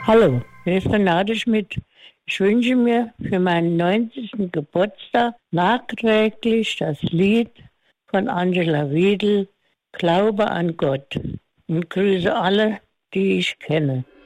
Hallo, hier ist Renate Schmidt. Ich wünsche mir für meinen 90. Geburtstag nachträglich das Lied von Angela Wiedel, Glaube an Gott, und grüße alle, die ich kenne.